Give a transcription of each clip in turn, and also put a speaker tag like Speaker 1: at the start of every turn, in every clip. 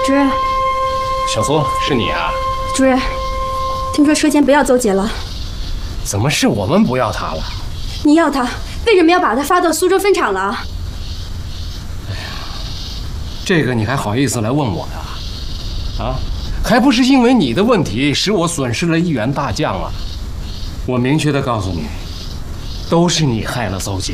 Speaker 1: 主任，
Speaker 2: 小苏，是你啊？
Speaker 1: 主任，听说车间不要邹杰了。
Speaker 2: 怎么是我们不要他了？
Speaker 1: 你要他，为什么要把他发到苏州分厂了？
Speaker 2: 这个你还好意思来问我呀？啊，还不是因为你的问题使我损失了1员大将啊！我明确的告诉你，都是你害了邹杰。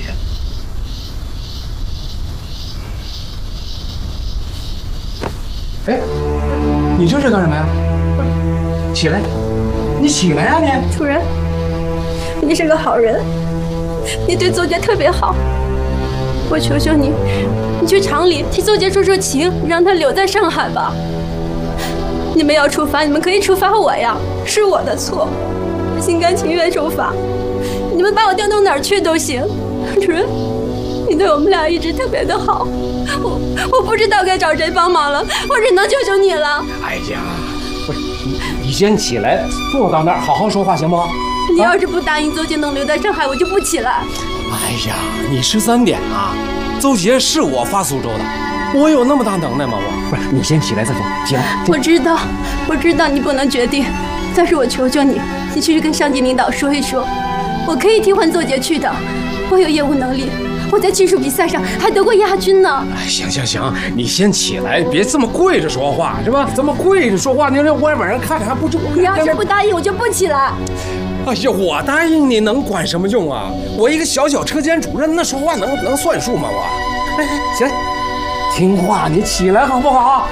Speaker 2: 哎，你这是干什么呀？起来，你起来呀你！
Speaker 1: 主任，你是个好人，你对邹杰特别好，我求求你，你去厂里替邹杰说说情，让他留在上海吧。你们要处罚，你们可以处罚我呀，是我的错，我心甘情愿受罚。你们把我调到哪儿去都行。主任，你对我们俩一直特别的好，我不知道该找谁帮忙了，我只能求求你了。
Speaker 2: 哎呀，不是你先起来，坐到那儿好好说话行不？
Speaker 1: 你要是不答应邹杰能留在上海，我就不起来。
Speaker 2: 哎呀，你13点啊！邹杰是我发苏州的，我有那么大能耐吗？我不是，你先起来再说，起来。
Speaker 1: 我知道你不能决定，但是我求求你，你去跟上级领导说一说，我可以替换邹杰去的，我有业务能力，我在技术比赛上还得过亚军呢。
Speaker 2: 哎，行，你先起来，别这么跪着说话，是吧？这么跪着说话，你让外边人看着还不就？
Speaker 1: 你要是不答应，我就不起来。
Speaker 2: 哎呀，我答应你能管什么用啊？我一个小车间主任，那说话能算数吗？我，哎，起来，听话，你起来好不好？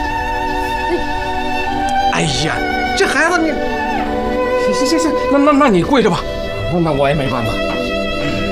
Speaker 2: 哎呀，这孩子你，行，那你跪着吧，那我也没办法。